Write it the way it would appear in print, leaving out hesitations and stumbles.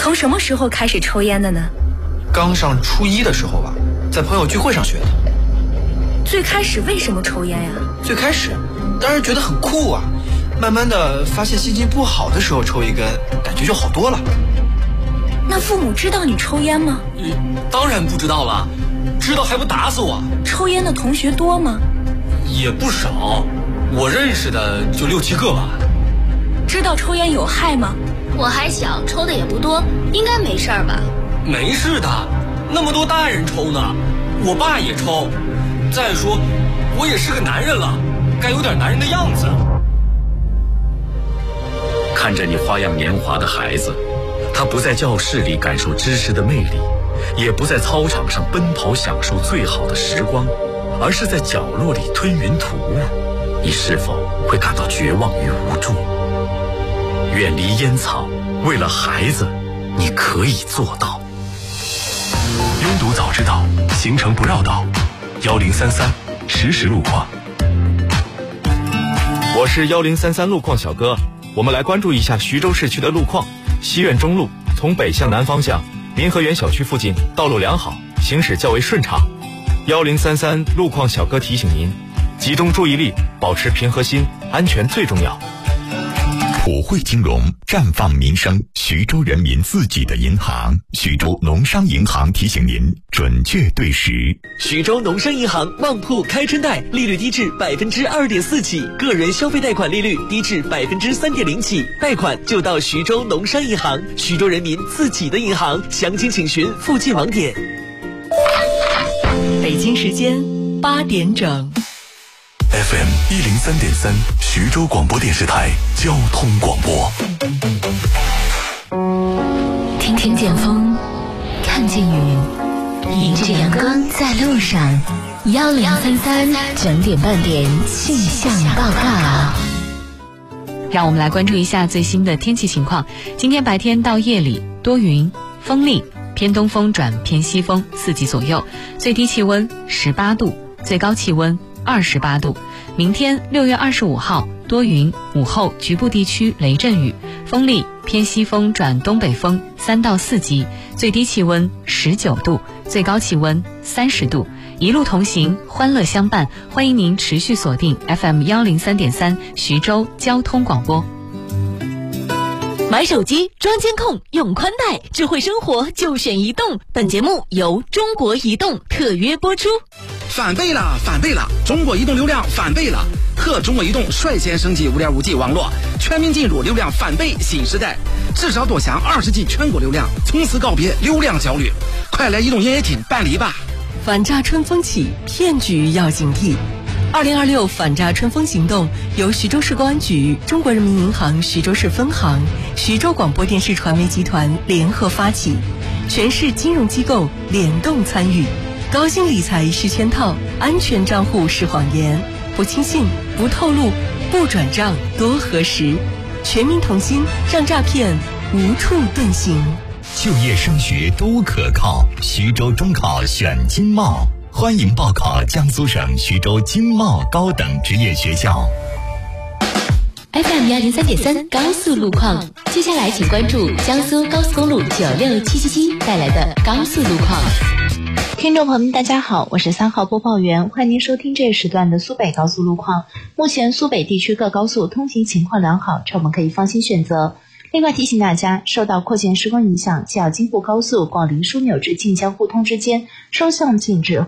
从什么时候开始抽烟的呢？ 刚上初一的时候吧，在朋友聚会上学的。 最开始为什么抽烟呀？ 最开始当然觉得很酷啊，慢慢的发现心情不好的时候抽一根，感觉就好多了。 那父母知道你抽烟吗？ 当然不知道了，知道还不打死我。 抽烟的同学多吗？ 也不少，我认识的就6、7个吧。 知道抽烟有害吗？ 我还小，抽的也不多，应该没事儿吧？ 没事的，那么多大人抽呢，我爸也抽。再说，我也是个男人了，该有点男人的样子。 看着你花样年华的孩子，他不在教室里感受知识的魅力，也不在操场上奔跑享受最好的时光，而是在角落里吞云吐雾，你是否会感到绝望与无助？远离烟草，为了孩子，你可以做到。 拥堵早知道，行程不绕道。1033实时路况。 我是1033路况小哥，我们来关注一下徐州市区的路况。西苑中路从北向南方向，民和园小区附近道路良好，行驶较为顺畅。1033路况小哥提醒您，集中注意力，保持平和心，安全最重要。 普惠金融，绽放民生，徐州人民自己的银行。徐州农商银行提醒您准确对时。 徐州农商银行旺铺开春贷，利率低至2.4%起，个人消费贷款利率低至3.0%起，贷款就到徐州农商银行，徐州人民自己的银行。详情请询附近网点。 北京时间8点整。 FM 103.3，徐州广播电视台交通广播。 听见风，看见雨，迎着阳光在路上。1033整点半点气象报告。 让我们来关注一下最新的天气情况。今天白天到夜里多云，风力偏东风转偏西风4级左右，最低气温18度，最高气温28度。明天6月25号多云，午后局部地区雷阵雨，风力偏西风转东北风3到4级，最低气温19度，最高气温30度。一路同行，欢乐相伴，欢迎您持续锁定 FM 103.3徐州交通广播。 买手机装监控，用宽带，智慧生活就选移动。本节目由中国移动特约播出。 翻倍了，翻倍了！中国移动流量翻倍了！特中国移动率先升级 5.5G 网络，全面进入流量翻倍新时代，至少多享20G 全国流量，从此告别流量焦虑。快来移动营业厅办理吧！ 反诈春风起，骗局要警惕。2026反诈春风行动由徐州市公安局、中国人民银行徐州市分行、徐州广播电视传媒集团联合发起，全市金融机构联动参与。高薪理财是圈套，安全账户是谎言，不轻信，不透露，不转账，多核实。全民同心，让诈骗无处遁形。 就业升学都可靠，徐州中考选经贸，欢迎报考江苏省徐州经贸高等职业学校。 FM 103.3高速路况，接下来请关注江苏高速公路96777带来的高速路况。 听众朋友们大家好，我是3号播报员，欢迎您收听这一时段的苏北高速路况。目前苏北地区各高速通行情况良好，车们可以放心选择。另外提醒大家，受到扩建施工影响，小京沪高速广陵枢纽至晋江互通之间双向禁止